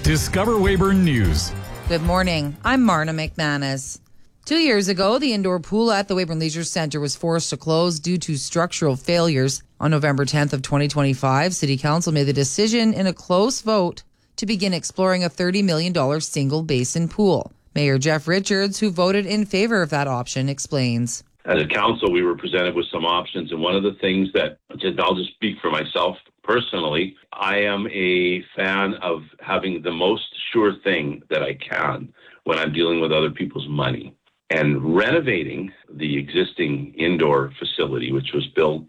Discover Weyburn News. Good morning. I'm Marna McManus. 2 years ago, the indoor pool at the Weyburn Leisure Centre was forced to close due to structural failures. On November 10th of 2025, City Council made the decision in a close vote to begin exploring a $30 million single basin pool. Mayor Jeff Richards, who voted in favor of that option, explains. As a council, we were presented with some options, and one of the things that, I'll just speak for myself personally, I am a fan of having the most sure thing that I can when I'm dealing with other people's money. And renovating the existing indoor facility, which was built,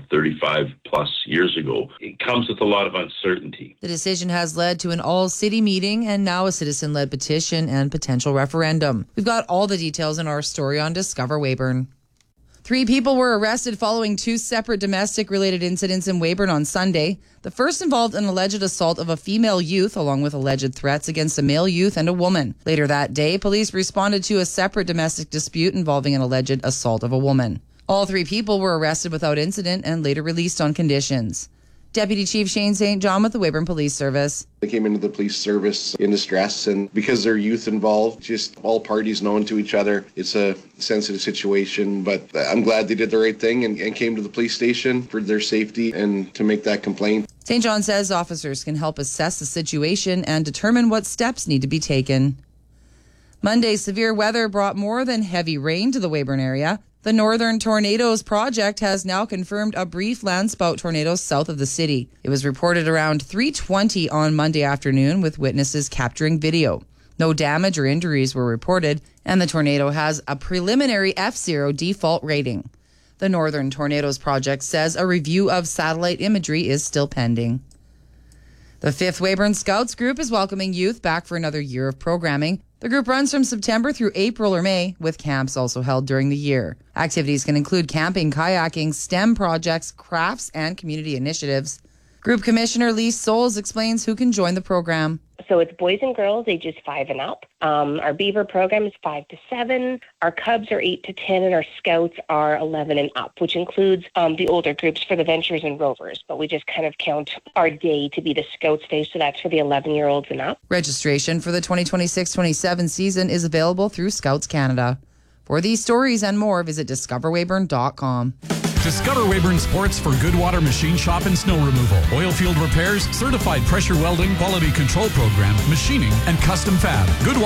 35 plus years ago, it comes with a lot of uncertainty. The decision has led to an all-city meeting and now a citizen-led petition and potential referendum. We've got all the details in our story on Discover Weyburn. 3 people were arrested following 2 separate domestic-related incidents in Weyburn on Sunday. The first involved an alleged assault of a female youth, along with alleged threats against a male youth and a woman. Later that day, police responded to a separate domestic dispute involving an alleged assault of a woman. All 3 people were arrested without incident and later released on conditions. Deputy Chief Shane St. John with the Weyburn Police Service. They came into the police service in distress, and because there's youth involved, just all parties known to each other, it's a sensitive situation, but I'm glad they did the right thing and came to the police station for their safety and to make that complaint. St. John says officers can help assess the situation and determine what steps need to be taken. Monday's severe weather brought more than heavy rain to the Weyburn area. The Northern Tornadoes Project has now confirmed a brief landspout tornado south of the city. It was reported around 3:20 on Monday afternoon, with witnesses capturing video. No damage or injuries were reported, and the tornado has a preliminary F0 default rating. The Northern Tornadoes Project says a review of satellite imagery is still pending. The 5th Weyburn Scouts group is welcoming youth back for another year of programming. The group runs from September through April or May, with camps also held during the year. Activities can include camping, kayaking, STEM projects, crafts, and community initiatives. Group Commissioner Lee Souls explains who can join the program. So it's boys and girls ages 5 and up. Our Beaver program is 5 to 7. Our Cubs are 8 to 10, and our Scouts are 11 and up, which includes the older groups for the Ventures and Rovers. But we just kind of count our day to be the Scouts Day, so that's for the 11-year-olds and up. Registration for the 2026-27 season is available through Scouts Canada. For these stories and more, visit discoverweyburn.com. Discover Weyburn Sports for Goodwater Machine Shop and Snow Removal, oil field repairs, certified pressure welding, quality control program, machining, and custom fab.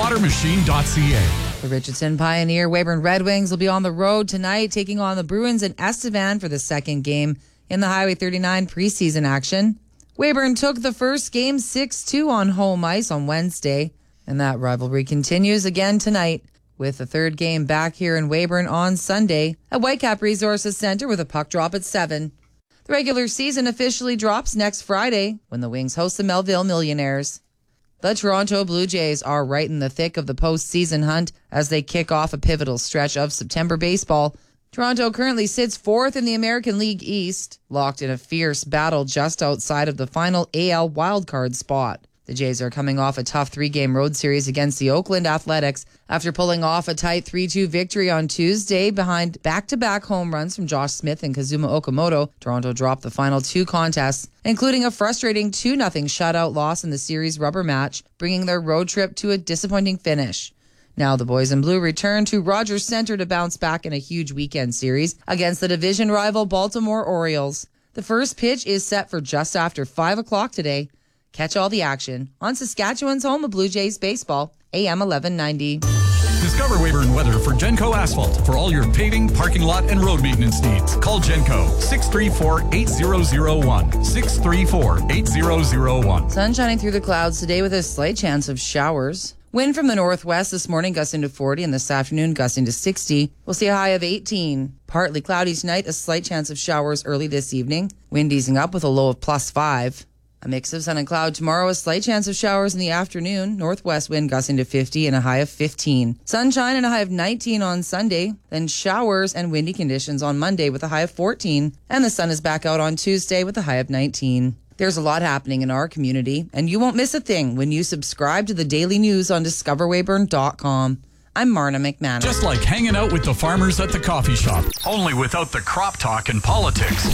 GoodwaterMachine.ca. The Richardson Pioneer Weyburn Red Wings will be on the road tonight, taking on the Bruins in Estevan for the second game in the Highway 39 preseason action. Weyburn took the first game 6-2 on home ice on Wednesday, and that rivalry continues again tonight, with the third game back here in Weyburn on Sunday at Whitecap Resources Centre with a puck drop at 7. The regular season officially drops next Friday when the Wings host the Melville Millionaires. The Toronto Blue Jays are right in the thick of the postseason hunt as they kick off a pivotal stretch of September baseball. Toronto currently sits 4th in the American League East, locked in a fierce battle just outside of the final AL wildcard spot. The Jays are coming off a tough 3-game road series against the Oakland Athletics after pulling off a tight 3-2 victory on Tuesday behind back-to-back home runs from Josh Smith and Kazuma Okamoto. Toronto dropped the final 2 contests, including a frustrating 2-0 shutout loss in the series rubber match, bringing their road trip to a disappointing finish. Now the boys in blue return to Rogers Centre to bounce back in a huge weekend series against the division rival Baltimore Orioles. The first pitch is set for just after 5 o'clock today. Catch all the action on Saskatchewan's home of Blue Jays baseball, AM 1190. Discover Weyburn weather for Genco Asphalt for all your paving, parking lot, and road maintenance needs. Call Genco 634-8001. 634-8001. Sun shining through the clouds today with a slight chance of showers. Wind from the northwest this morning gusting to 40 and this afternoon gusting to 60. We'll see a high of 18. Partly cloudy tonight, a slight chance of showers early this evening. Wind easing up with a low of +5. A mix of sun and cloud tomorrow, a slight chance of showers in the afternoon. Northwest wind gusting to 50 and a high of 15. Sunshine and a high of 19 on Sunday. Then showers and windy conditions on Monday with a high of 14. And the sun is back out on Tuesday with a high of 19. There's a lot happening in our community, and you won't miss a thing when you subscribe to the daily news on discoverweyburn.com. I'm Marna McManus. Just like hanging out with the farmers at the coffee shop, only without the crop talk and politics.